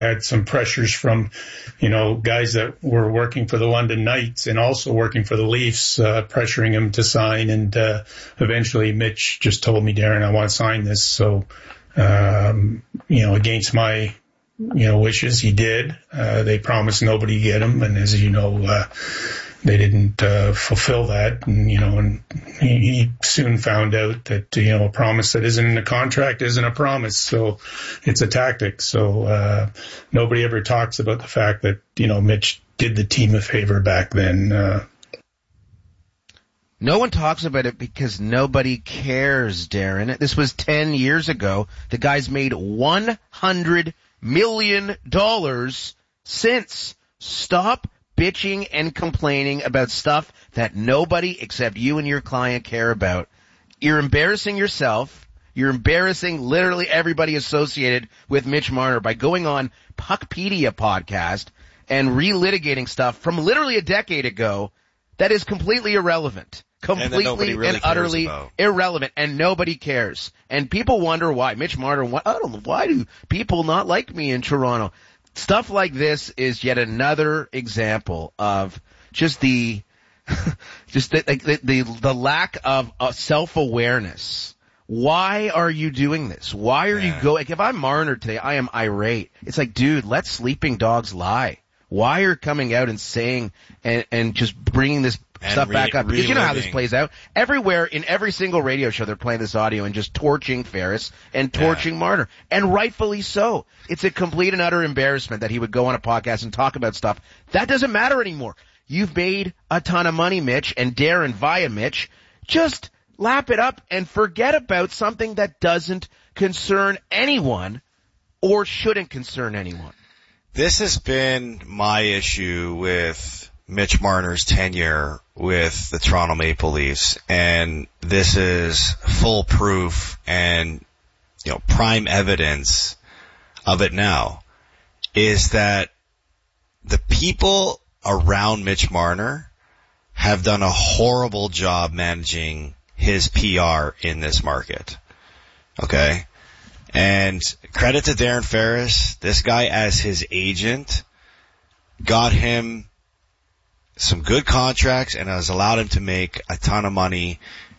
had some pressures from, guys that were working for the London Knights and also working for the Leafs, pressuring him to sign. And eventually Mitch just told me, Darren, I want to sign this. So, against my, wishes, he did. They promised nobody get him. And as you know, they didn't fulfill that. And, and he soon found out that, a promise that isn't in a contract isn't a promise. So it's a tactic. So nobody ever talks about the fact that, Mitch did the team a favor back then. No one talks about it because nobody cares, Darren. This was 10 years ago. The guy's made $100 million since. Stop bitching and complaining about stuff that nobody except you and your client care about. You're embarrassing yourself. You're embarrassing literally everybody associated with Mitch Marner by going on Puckpedia podcast and relitigating stuff from literally a decade ago that is completely irrelevant. Completely and utterly irrelevant, and nobody cares. And people wonder why. Mitch Marner, I don't know, why do people not like me in Toronto? Stuff like this is yet another example of just the lack of self-awareness. Why are you doing this? Why are you going? Like, if I'm Marner today, I am irate. It's like, dude, let sleeping dogs lie. Why are you coming out and saying and just bringing this stuff back up? Because you know how this plays out. Everywhere, in every single radio show, they're playing this audio and just torching Ferris and torching Marner. And rightfully so. It's a complete and utter embarrassment that he would go on a podcast and talk about stuff. That doesn't matter anymore. You've made a ton of money, Mitch, and Darren via Mitch. Just lap it up and forget about something that doesn't concern anyone or shouldn't concern anyone. This has been my issue with Mitch Marner's tenure with the Toronto Maple Leafs, and this is full proof and, prime evidence of it now, is that the people around Mitch Marner have done a horrible job managing his PR in this market. Okay? And credit to Darren Ferris, this guy as his agent got him some good contracts and has allowed him to make a ton of money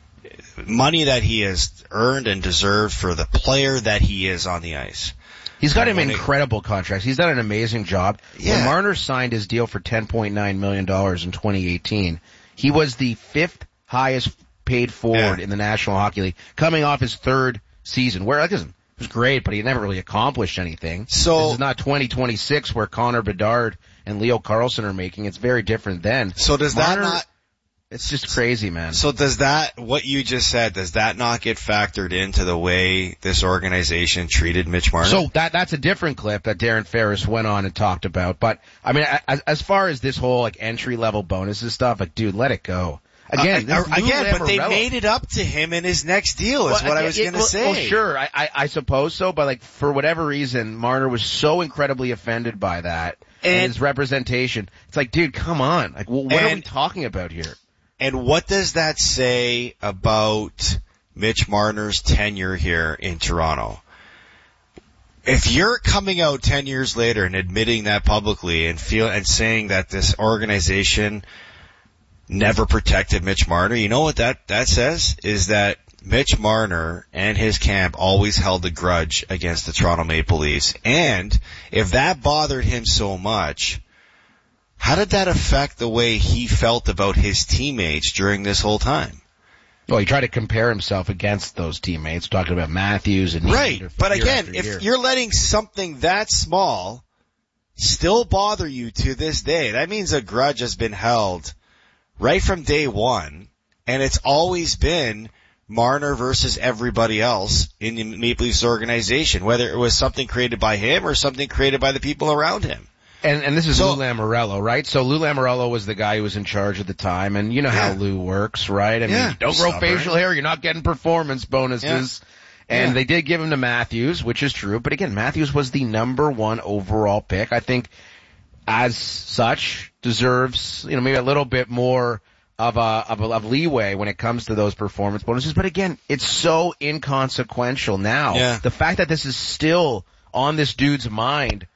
that he has earned and deserved for the player that he is on the ice. He's got him incredible contracts. He's done an amazing job. Yeah. When Marner signed his deal for $10.9 million in 2018, he was the fifth highest paid forward in the National Hockey League, coming off his third season. Where, it was great, but he never really accomplished anything. So this is not 2026 where Connor Bedard and Leo Carlsson are making. It's very different then. So does Marner, that not... It's just crazy, man. So does that, what you just said, does that not get factored into the way this organization treated Mitch Marner? So that's a different clip that Darren Ferris went on and talked about. But, I mean, as far as this whole, entry-level bonuses stuff, dude, let it go. Again, but they made it up to him in his next deal is what I was going to say. Well, sure, I suppose so, but for whatever reason, Marner was so incredibly offended by that and his representation. It's like, dude, come on. What are we talking about here? And what does that say about Mitch Marner's tenure here in Toronto? If you're coming out 10 years later and admitting that publicly and saying that this organization never protected Mitch Marner, you know what that says? Is that Mitch Marner and his camp always held a grudge against the Toronto Maple Leafs. And if that bothered him so much, how did that affect the way he felt about his teammates during this whole time? Well, he tried to compare himself against those teammates, talking about Matthews and right. But again, if you're letting something that small still bother you to this day, that means a grudge has been held right from day one, and it's always been Marner versus everybody else in the Maple Leafs organization, whether it was something created by him or something created by the people around him. And this is Lou Lamoriello, right? So Lou Lamoriello was the guy who was in charge at the time, and you know how Lou works, right? I mean, don't grow facial hair, you're not getting performance bonuses. Yeah. And they did give him to Matthews, which is true, but again, Matthews was the number one overall pick. I think as such deserves, maybe a little bit more of leeway when it comes to those performance bonuses. But again, it's so inconsequential now. Yeah. The fact that this is still on this dude's mind